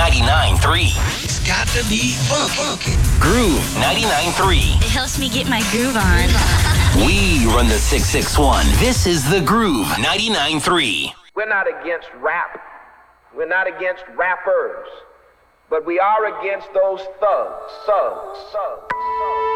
99.3. It's got to be funky. Groove 99.3. It helps me get my groove on. We run the 661. This is the Groove 99.3. We're not against rap. We're not against rappers. But we are against those thugs.